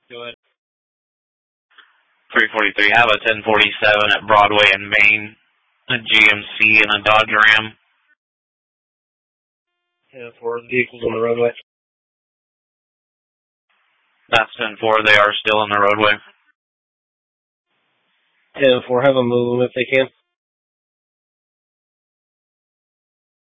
Go ahead. 343, have a 1047 at Broadway in Maine, a GMC and a Dodge Ram. 10-4, the vehicle's on the roadway. That's 10-4, they are still on the roadway. 10-4, have them move them if they can.